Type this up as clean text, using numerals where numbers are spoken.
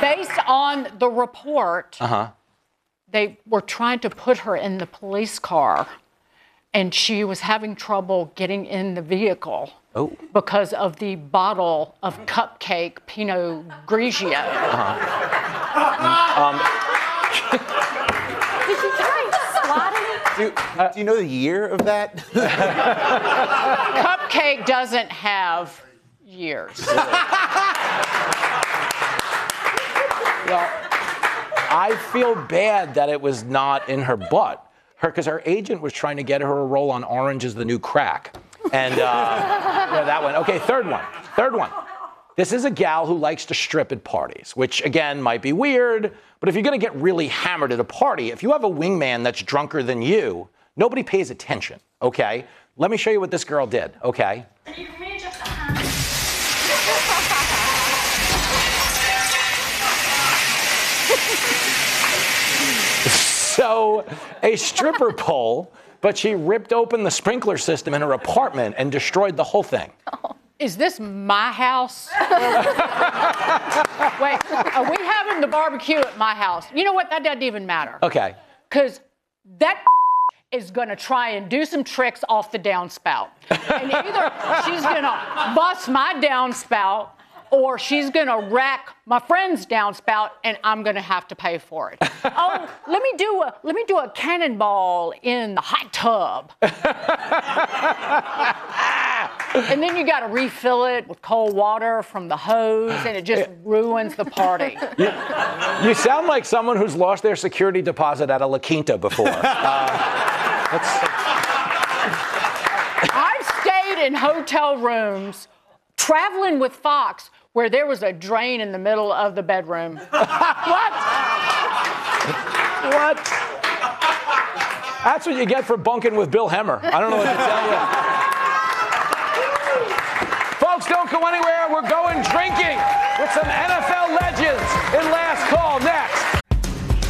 Based on the report, they were trying to put her in the police car, and she was having trouble getting in the vehicle because of the bottle of cupcake Pinot Grigio. Did you try slotting? Do you know the year of that? Cupcake doesn't have years. Well, I feel bad that it was not in her butt. Because her agent was trying to get her a role on Orange is the New Crack. And yeah, that one. Okay, third one. This is a gal who likes to strip at parties, which, again, might be weird. But if you're going to get really hammered at a party, if you have a wingman that's drunker than you, nobody pays attention, okay? Let me show you what this girl did, okay? You can read just a hand. So, a stripper pole, but she ripped open the sprinkler system in her apartment and destroyed the whole thing. Is this my house? Wait, are we having the barbecue at my house? You know what? That doesn't even matter. Okay. Because that is going to try and do some tricks off the downspout. And either she's going to bust my downspout or she's going to wreck my friend's downspout and I'm going to have to pay for it. Oh, let me do a cannonball in the hot tub. And then you got to refill it with cold water from the hose, and it just ruins the party. You sound like someone who's lost their security deposit at a La Quinta before. I've stayed in hotel rooms traveling with Fox where there was a drain in the middle of the bedroom. What? What? That's what you get for bunking with Bill Hemmer. I don't know what to tell you. Folks, don't go anywhere. We're going drinking with some NFL legends in Last Call.